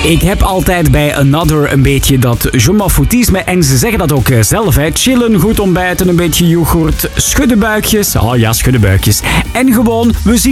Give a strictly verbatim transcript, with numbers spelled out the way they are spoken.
Ik heb altijd bij Another een beetje dat je m'en foutisme. En ze zeggen dat ook zelf, hè. Chillen, goed ontbijten, een beetje yoghurt, schuddenbuikjes. Oh ja, schuddenbuikjes. En gewoon, we zien